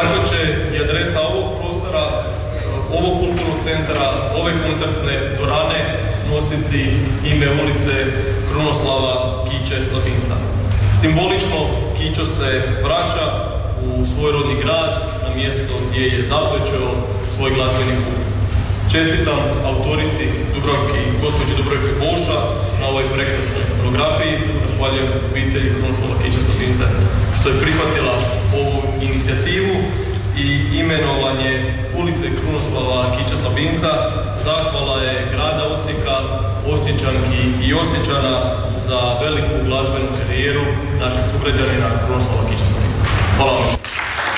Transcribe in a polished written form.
Tako će i adresa ovog prostora, ovog kulturnog centra, ove koncertne dvorane nositi ime ulice Krunoslava Kiće Slabinca. Simbolično Kićo se vraća u svoj rodni grad, na mjesto gdje je započeo svoj glazbeni put. Čestitam autorici gospođi Dubravki Boša na ovoj prekrasnoj monografiji. Zahvaljujem obitelji Krunoslava Kiće Slabinca što je prihvatila ovu inicijativu i imenovanje ulice Krunoslava Kića Slabinca. Zahvala je grada Osijeka, Osječanki i Osječana za veliku glazbenu karijeru našeg sugrađanina Krunoslava Kića Slabinca. Hvala vam.